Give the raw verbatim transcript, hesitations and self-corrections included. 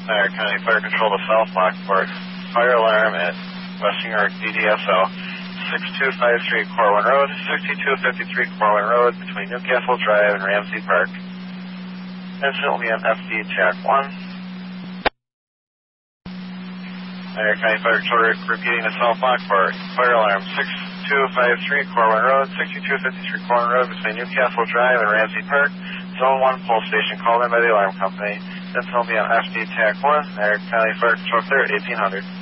Niagara County Fire Control to South Lockport. Fire alarm at West New York D D S O. sixty-two fifty-three Corwin Road, sixty-two fifty-three Corwin Road between Newcastle Drive and Ramsey Park. Incident will be on F D Tac one. Niagara County Fire Control repeating to South Lockport. Fire alarm sixty-two fifty-three Corwin Road, sixty-two fifty-three Corwin Road between Newcastle Drive and Ramsey Park. Zone one pole station called in by the alarm company. Incident will be on F D Tac one. Niagara County Fire Control clear at eighteen hundred.